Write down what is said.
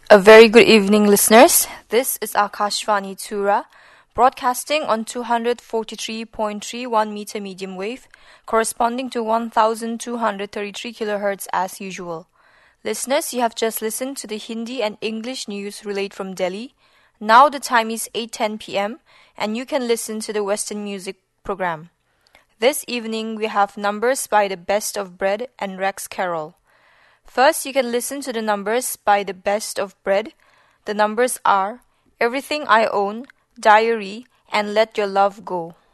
A very good evening, listeners. This is Akashvani Tura, broadcasting on 243.31 meter medium wave, corresponding to 1233 kilohertz as usual. Listeners, you have just listened to the Hindi and English news relayed from Delhi. Now the time is 8:10 p.m. and you can listen to the Western music program. This evening we have numbers by the Best of Bread and Rex Carroll. First, you can listen to the numbers by the Best of Bread. The numbers are Everything I Own, Diary, and Let Your Love Go.